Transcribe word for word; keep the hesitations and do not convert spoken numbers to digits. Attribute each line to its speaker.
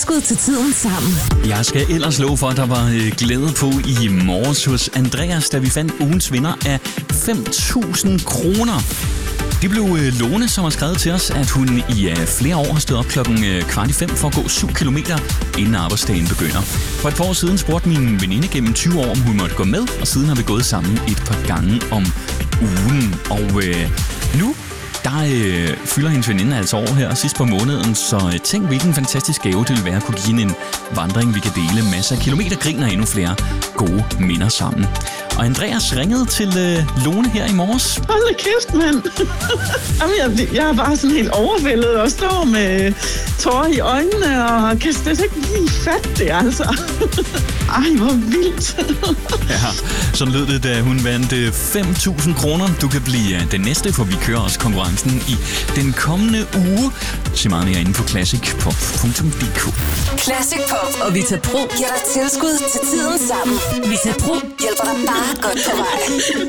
Speaker 1: Skud til tiden sammen.
Speaker 2: Jeg skal ellers love for, at der var øh, glæde på i morges hos Andreas, da vi fandt ugens vinder af fem tusind kroner. Det blev øh, Lone, som har skrevet til os, at hun i øh, flere år har stået op klokken øh, kvart i fem for at gå syv kilometer, inden arbejdsdagen begynder. For et par år siden spurgte min veninde gennem tyve år, om hun måtte gå med, og siden har vi gået sammen et par gange om ugen. Og øh, nu der øh, fylder hendes veninde altså år her sidst på måneden, så øh, tænk, hvilken fantastisk gave det ville være at kunne give hende en vandring, vi kan dele masser af kilometer, grin og endnu flere gode minder sammen. Og Andreas ringede til øh, Lone her i morges.
Speaker 3: Hold da kæft, mand. Jamen, jeg, jeg er bare sådan helt overvældet og står med tårer i øjnene og kan slet ikke lige fatte det, altså. Ej, hvor vildt.
Speaker 2: Ja, sådan lød det, da hun vandt øh, fem tusind kroner. Du kan blive øh, den næste, for vi kører også konkurrencen i den kommende uge. Se meget mere inde på classic pop punktum d k.
Speaker 1: Classic Pop og Vita Pro giver dig tilskud til tiden sammen. Vita Pro hjælper dig bare godt på vej.